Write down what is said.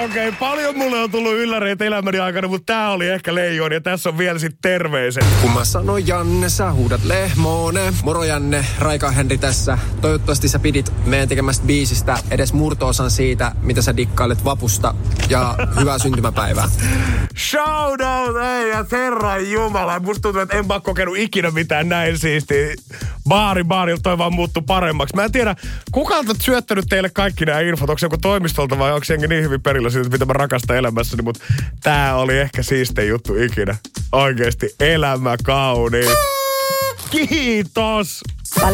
Okei, paljon mulle on tullut ylläreitä elämäni aikana, mutta tää oli ehkä leijon ja tässä on vielä sit terveiset. Kun mä sanoin Janne, sä huudat Lehmoone. Moro Janne, Raika Henri tässä. Toivottavasti sä pidit meidän tekemästä biisistä edes murto-osan siitä, mitä sä dikkailet vapusta. Ja hyvää syntymäpäivää. Shout out, ei ja herran jumala. Musta tuntuu, että en mä kokenut ikinä mitään näin siistiä. Baarilta toi vaan muuttui paremmaksi. Mä en tiedä, kuka on syöttänyt teille kaikki nämä infot? Onko se joku toimistolta vai onko se jengi niin hyvin perillä siitä, mitä mä rakastan elämässäni? Mutta tää oli ehkä siistein juttu ikinä. Oikeesti elämä kauniin. Kiitos!